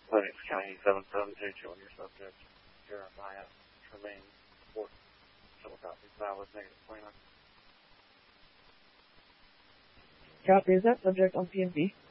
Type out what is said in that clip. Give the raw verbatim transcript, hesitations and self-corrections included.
Linux County seven seven two two on your subject. Jeremiah Tremaine Fort. Civil copy. Valid negative twenty-nine. Copy. Is that subject on P M P?